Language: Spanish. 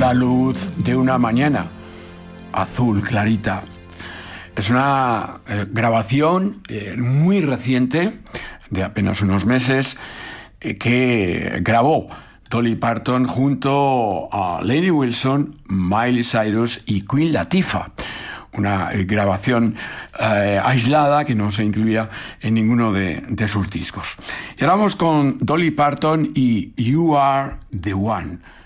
la luz de una mañana azul clarita. Es una grabación muy reciente, de apenas unos meses, que grabó Dolly Parton junto a Lainey Wilson, Miley Cyrus y Queen Latifah. Una grabación aislada que no se incluía en ninguno de sus discos. Y ahora vamos con Dolly Parton y You Are the One.